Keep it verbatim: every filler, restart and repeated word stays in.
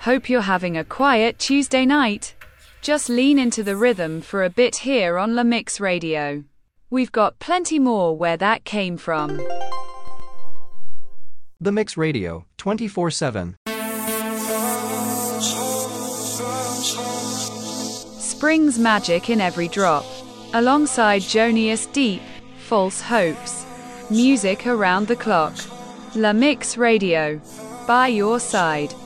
Hope you're having a quiet Tuesday night. Just lean into the rhythm for a bit here on La Mix Radio. We've got plenty more where that came from. The Mix Radio, twenty-four seven. Spring's magic in every drop. Alongside Jonius Deep, False Hopes. Music around the clock. La Mix Radio. By your side.